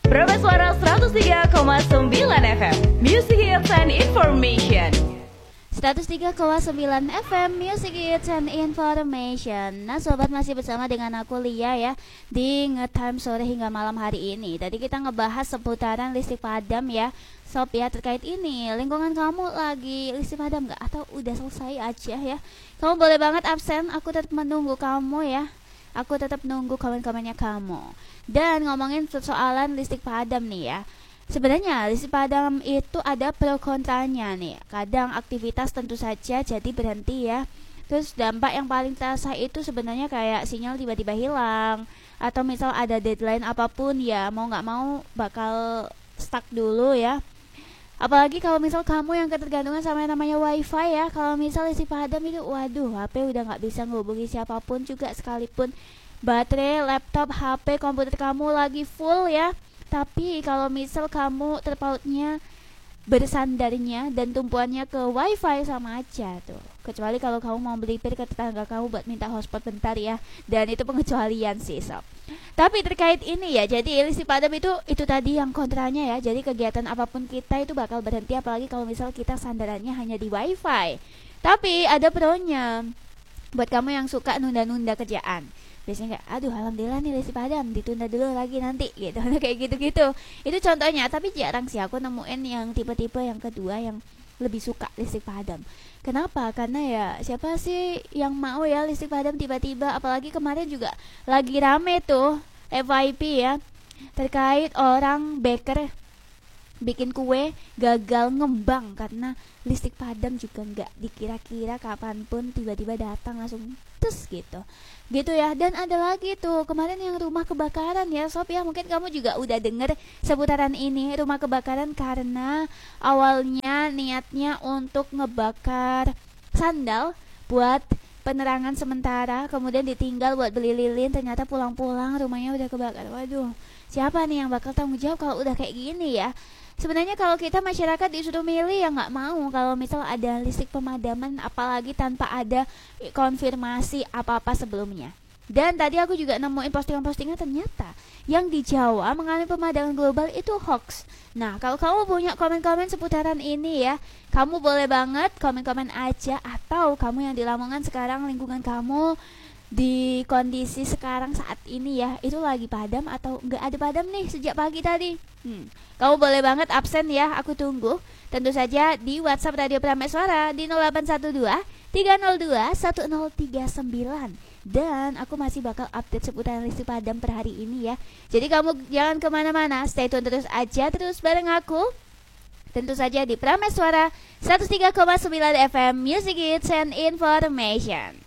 Suara 103,9 FM Music Hits and Information. 103,9 FM Music Hits and Information. Nah sobat, masih bersama dengan aku Lia ya di Ngetime sore hingga malam hari ini. Tadi kita ngebahas seputaran listrik padam ya Sob ya. Terkait ini, lingkungan kamu lagi listrik padam gak? Atau udah selesai aja ya? Kamu boleh banget absen, aku tetap menunggu kamu ya. Aku tetap nunggu komen-komennya kamu. Dan ngomongin persoalan listrik padam nih ya, sebenarnya listrik padam itu ada pro kontranya nih. Kadang aktivitas tentu saja jadi berhenti ya. Terus dampak yang paling terasa itu sebenarnya kayak sinyal tiba-tiba hilang, atau misal ada deadline apapun ya, mau gak mau bakal stuck dulu ya. Apalagi kalau misal kamu yang ketergantungan sama yang namanya wifi ya. Kalau misal listrik padam itu, waduh, HP udah gak bisa ngehubungi siapapun juga, sekalipun baterai, laptop, HP, komputer kamu lagi full ya. Tapi kalau misal kamu terpautnya, bersandarnya dan tumpuannya ke wifi, sama aja tuh. Kecuali kalau kamu mau melipir ke tetangga kamu buat minta hotspot bentar ya. Dan itu pengecualian sih sob. Tapi terkait ini ya, jadi listrik padam itu tadi yang kontranya ya. Jadi kegiatan apapun kita itu bakal berhenti, apalagi kalau misal kita sandarannya hanya di wifi. Tapi ada pronya buat kamu yang suka nunda-nunda kerjaan. Biasanya kayak, aduh alhamdulillah nih listrik padam, ditunda dulu lagi nanti gitu. Kayak gitu-gitu. Itu contohnya, tapi jarang sih aku nemuin yang tipe-tipe yang kedua yang lebih suka listrik padam. Kenapa? Karena ya siapa sih yang mau ya listrik padam tiba-tiba. Apalagi kemarin juga lagi rame tuh FYP ya, terkait orang baker bikin kue gagal ngembang karena listrik padam juga nggak dikira-kira kapanpun tiba-tiba datang langsung tes gitu ya. Dan ada lagi tuh kemarin yang rumah kebakaran ya sob ya, mungkin kamu juga udah denger seputaran ini, rumah kebakaran karena awalnya niatnya untuk ngebakar sandal buat penerangan sementara, kemudian ditinggal buat beli lilin, ternyata pulang-pulang rumahnya udah kebakar. Waduh, siapa nih yang bakal tanggung jawab kalau udah kayak gini ya? Sebenarnya kalau kita masyarakat disuruh milih ya nggak mau kalau misal ada listrik pemadaman, apalagi tanpa ada konfirmasi apa-apa sebelumnya. Dan tadi aku juga nemuin postingan-postingan, ternyata yang di Jawa mengalami pemadaman global itu hoax. Nah, kalau kamu punya komen-komen seputaran ini ya, kamu boleh banget komen-komen aja. Atau kamu yang di Lamongan sekarang, lingkungan kamu di kondisi sekarang saat ini ya, itu lagi padam atau nggak ada padam nih sejak pagi tadi. Kamu boleh banget absen ya, aku tunggu. Tentu saja di WhatsApp Radio Prameswara di 0812 302 1039. Dan aku masih bakal update seputar listrik padam per hari ini ya. Jadi kamu jangan kemana-mana, stay tune terus aja, terus bareng aku. Tentu saja di Prameswara 103,9 FM Music Hits and Information.